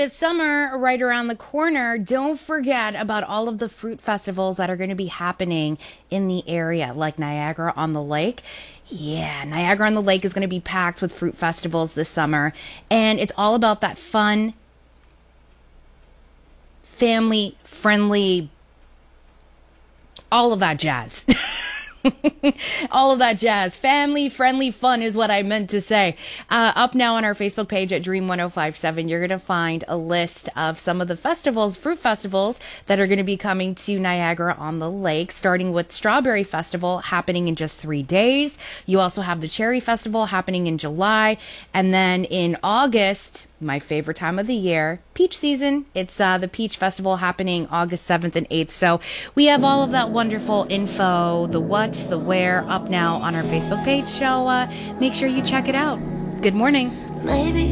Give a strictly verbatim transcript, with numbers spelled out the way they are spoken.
it's summer right around the corner, don't forget about all of the fruit festivals that are going to be happening in the area, like Niagara on the Lake. Yeah, Niagara on the Lake is going to be packed with fruit festivals this summer, and it's all about that fun, family-friendly, all of that jazz. All of that jazz. Family-friendly fun is what I meant to say. Uh, up now on our Facebook page at Dream one oh five seven, you're going to find a list of some of the festivals, fruit festivals, that are going to be coming to Niagara on the Lake, starting with Strawberry Festival happening in just three days. You also have the Cherry Festival happening in July. And then in August, my favorite time of the year, peach season. It's uh, the Peach Festival happening August seventh and eighth. So we have all of that wonderful info, the what, the where, up now on our Facebook page. So uh, make sure you check it out. Good morning. Maybe